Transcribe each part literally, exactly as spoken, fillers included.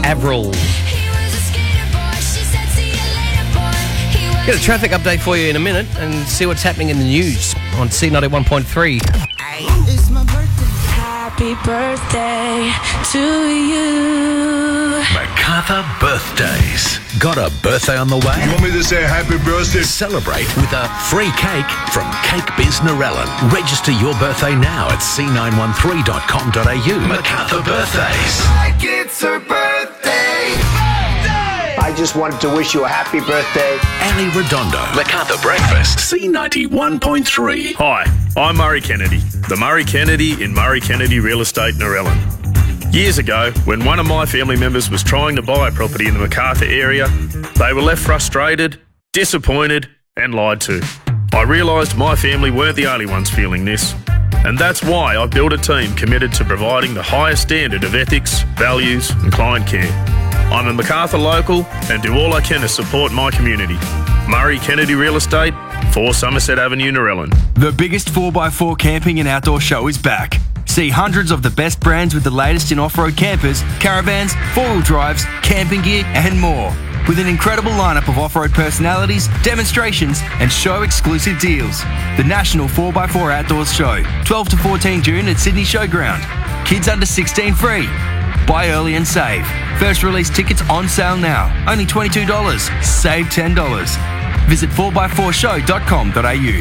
Avril. Get a traffic update for you in a minute and see what's happening in the news on C ninety-one point three. It's my birthday. Happy birthday to you. MacArthur Birthdays. Got a birthday on the way? You want me to say happy birthday? Celebrate with a free cake from Cake Biz Narellan. Register your birthday now at c nine one three dot com dot a u. MacArthur Birthdays. Like it's her birthday. I just wanted to wish you a happy birthday. Ali Redondo. MacArthur Breakfast. C ninety-one point three. Hi, I'm Murray Kennedy, the Murray Kennedy in Murray Kennedy Real Estate Narellan. Years ago, when one of my family members was trying to buy a property in the MacArthur area, they were left frustrated, disappointed and lied to. I realised my family weren't the only ones feeling this, and that's why I've built a team committed to providing the highest standard of ethics, values and client care. I'm a MacArthur local and do all I can to support my community. Murray Kennedy Real Estate, four Somerset Avenue, Narellan. The biggest four by four camping and outdoor show is back. See hundreds of the best brands with the latest in off-road campers, caravans, four-wheel drives, camping gear and more. With an incredible lineup of off-road personalities, demonstrations and show-exclusive deals. The National four by four Outdoors Show, twelve to fourteen June at Sydney Showground. Kids under sixteen free. Buy early and save. First release tickets on sale now. Only twenty-two dollars. Save ten dollars. Visit four by four show dot com dot a u.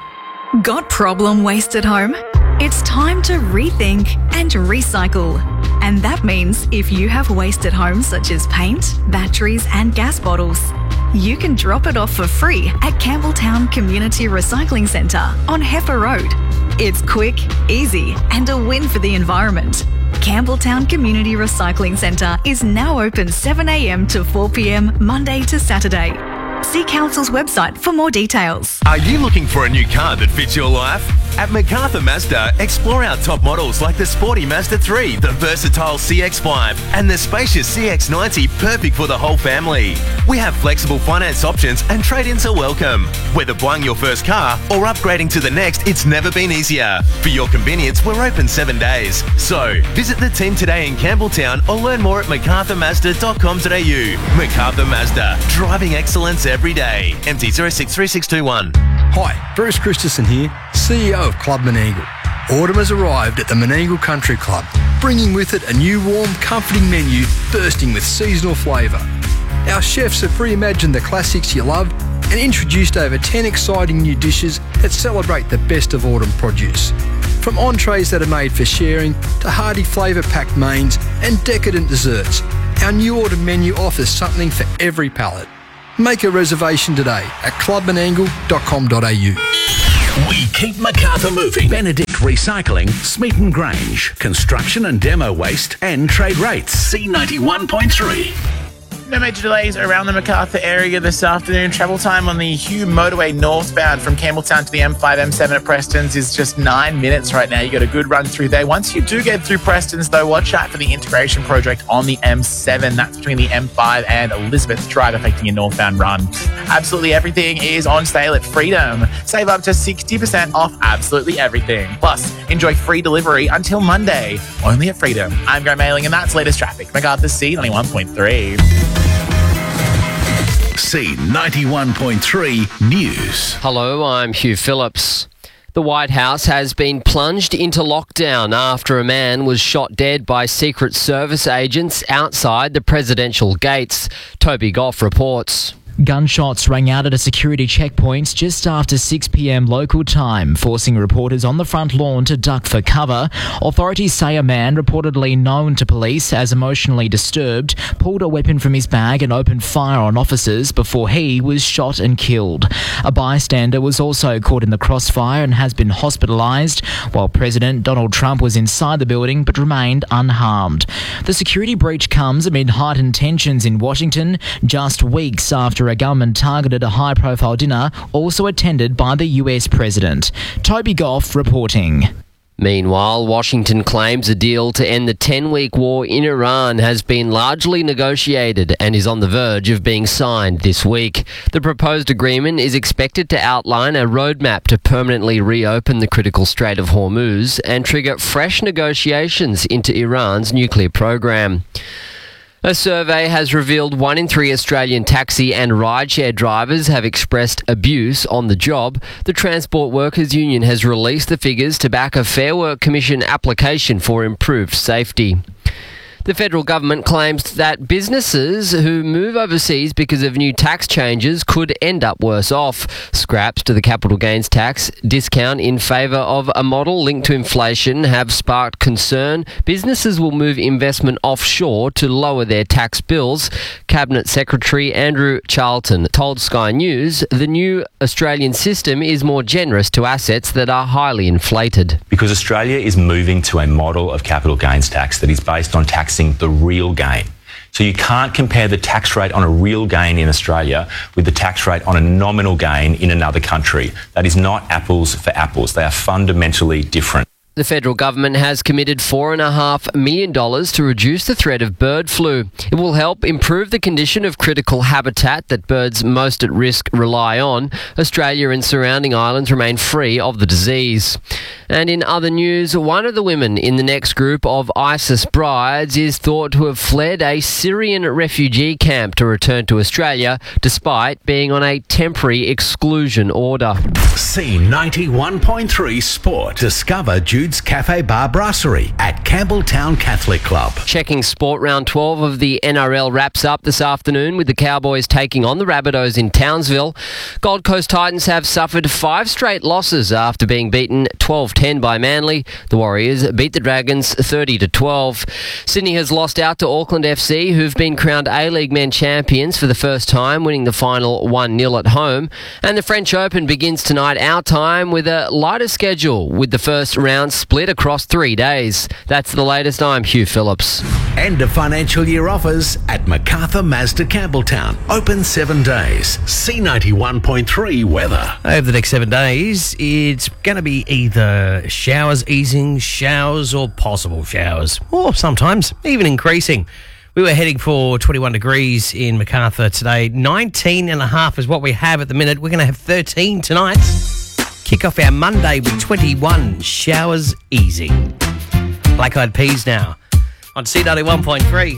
Got problem waste at home? It's time to rethink and recycle. And that means if you have waste at home such as paint, batteries and gas bottles, you can drop it off for free at Campbelltown Community Recycling Centre on Heifer Road. It's quick, easy and a win for the environment. Campbelltown Community Recycling Centre is now open seven a m to four p m Monday to Saturday. See Council's website for more details. Are you looking for a new car that fits your life? At MacArthur Mazda, explore our top models like the sporty Mazda three, the versatile C X five, and the spacious C X ninety, perfect for the whole family. We have flexible finance options and trade-ins are welcome. Whether buying your first car or upgrading to the next, it's never been easier. For your convenience, we're open seven days. So, visit the team today in Campbelltown or learn more at macarthur mazda dot com dot a u. MacArthur Mazda, driving excellence every day. M T zero six three six two one. Hi, Bruce Christensen here, C E O of Club Menangle. Autumn has arrived at the Menangle Country Club, bringing with it a new warm, comforting menu bursting with seasonal flavour. Our chefs have reimagined the classics you love and introduced over ten exciting new dishes that celebrate the best of autumn produce. From entrees that are made for sharing to hearty flavour-packed mains and decadent desserts, our new autumn menu offers something for every palate. Make a reservation today at club menangle dot com dot a u. We keep MacArthur moving. Benedict Recycling, Smeaton Grange, construction and demo waste and trade rates. C ninety-one point three. No major delays around the MacArthur area this afternoon. Travel time on the Hume Motorway northbound from Campbelltown to the M five M seven at Preston's is just nine minutes right now. You got a good run through there. Once you do get through Preston's, though, watch out for the integration project on the M seven. That's between the M five and Elizabeth Drive, affecting your northbound run. Absolutely everything is on sale at Freedom. Save up to sixty percent off absolutely everything. Plus, enjoy free delivery until Monday, only at Freedom. I'm Graham Mailing, and that's latest traffic. MacArthur C ninety-one point three. C ninety-one point three News. Hello, I'm Hugh Phillips. The White House has been plunged into lockdown after a man was shot dead by Secret Service agents outside the presidential gates. Toby Goff reports. Gunshots rang out at a security checkpoint just after six p m local time, forcing reporters on the front lawn to duck for cover. Authorities say a man, reportedly known to police as emotionally disturbed, pulled a weapon from his bag and opened fire on officers before he was shot and killed. A bystander was also caught in the crossfire and has been hospitalised, while President Donald Trump was inside the building but remained unharmed. The security breach comes amid heightened tensions in Washington, just weeks after a gunman targeted a high-profile dinner also attended by the U S President. Toby Goff reporting. Meanwhile, Washington claims a deal to end the ten-week war in Iran has been largely negotiated and is on the verge of being signed this week. The proposed agreement is expected to outline a roadmap to permanently reopen the critical Strait of Hormuz and trigger fresh negotiations into Iran's nuclear program. A survey has revealed one in three Australian taxi and rideshare drivers have expressed abuse on the job. The Transport Workers Union has released the figures to back a Fair Work Commission application for improved safety. The federal government claims that businesses who move overseas because of new tax changes could end up worse off. Scraps to the capital gains tax discount in favour of a model linked to inflation have sparked concern. Businesses will move investment offshore to lower their tax bills. Cabinet Secretary Andrew Charlton told Sky News the new Australian system is more generous to assets that are highly inflated. Because Australia is moving to a model of capital gains tax that is based on taxing the real gain. So you can't compare the tax rate on a real gain in Australia with the tax rate on a nominal gain in another country. That is not apples for apples. They are fundamentally different. The federal government has committed four point five million dollars to reduce the threat of bird flu. It will help improve the condition of critical habitat that birds most at risk rely on. Australia and surrounding islands remain free of the disease. And in other news, one of the women in the next group of ISIS brides is thought to have fled a Syrian refugee camp to return to Australia, despite being on a temporary exclusion order. C ninety-one point three Sport. Discover Jude's Cafe Bar Brasserie at Campbelltown Catholic Club. Checking sport, round twelve of the N R L wraps up this afternoon with the Cowboys taking on the Rabbitohs in Townsville. Gold Coast Titans have suffered five straight losses after being beaten twelve ten by Manly. The Warriors beat the Dragons thirty to twelve. Sydney has lost out to Auckland F C, who've been crowned A-League men champions for the first time, winning the final one nil at home. And the French Open begins tonight our time with a lighter schedule, with the first round split across three days. That's the latest. I'm Hugh Phillips. End of financial year offers at Macarthur Mazda Campbelltown. Open seven days. C ninety-one point three weather. Over the next seven days, it's going to be either showers easing, showers, or possible showers, or sometimes even increasing. We were heading for twenty-one degrees in Macarthur today. nineteen and a half is what we have at the minute. We're going to have thirteen tonight. Kick off our Monday with twenty-one, showers easing. Black Eyed Peas now on C ninety-one point three.